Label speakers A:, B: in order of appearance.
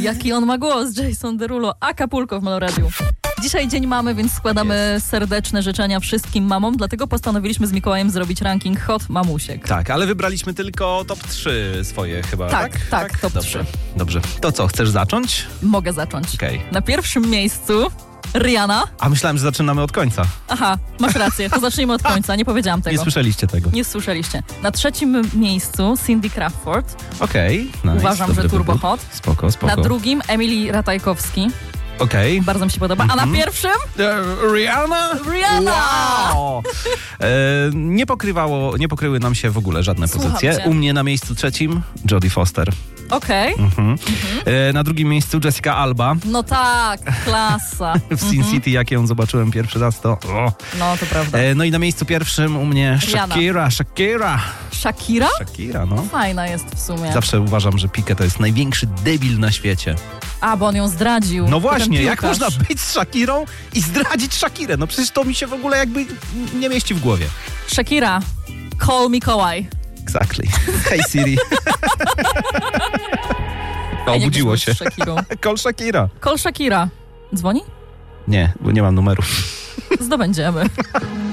A: Jaki on ma głos, Jason Derulo, Acapulco w Meloradiu. Dzisiaj dzień mamy, więc składamy serdeczne życzenia wszystkim mamom, dlatego postanowiliśmy z Mikołajem zrobić ranking hot mamusiek.
B: Tak, ale wybraliśmy tylko top 3 swoje chyba,
A: Tak, top 3.
B: Dobrze. To co, chcesz zacząć?
A: Mogę zacząć.
B: Okej.
A: Na pierwszym miejscu Rihanna.
B: A myślałem, że zaczynamy od końca.
A: Aha, masz rację, to zacznijmy od końca, nie powiedziałam tego.
B: Nie słyszeliście tego.
A: Nie słyszeliście. Na trzecim miejscu Cindy Crawford.
B: Okej, nice.
A: Uważam,
B: Dobry
A: że turbo
B: wybór.
A: hot.
B: Spoko.
A: Na drugim Emily Ratajkowski.
B: Okej.
A: Bardzo mi się podoba. A na pierwszym?
B: Rihanna? Wow! Nie pokryły nam się w ogóle żadne
A: Słucham
B: pozycje.
A: cię.
B: U mnie na miejscu trzecim Jodie Foster.
A: Okej.
B: Na drugim miejscu Jessica Alba.
A: No tak, klasa.
B: W Sin City, jak ją zobaczyłem pierwszy raz, to...
A: No, to prawda.
B: No i na miejscu pierwszym u mnie
A: Rihanna.
B: Shakira.
A: Shakira?
B: No.
A: Fajna jest w sumie.
B: Zawsze uważam, że Piqué to jest największy debil na świecie.
A: A, bo on ją zdradził.
B: No właśnie, jak
A: piłkarz.
B: można być z Shakirą i zdradzić Shakirę? No przecież to mi się w ogóle jakby nie mieści w głowie.
A: Shakira, call Mikołaj.
B: Exactly. Hey Siri. Obudziło się. Call Shakira.
A: Call Shakira. Dzwoni?
B: Nie, bo nie mam numeru.
A: Zdobędziemy.